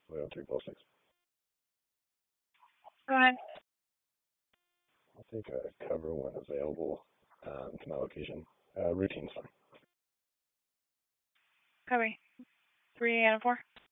3 Pulse 6. Go ahead. I'll take a cover when available to my location. Routine's fine. Copy. 3 and a 4.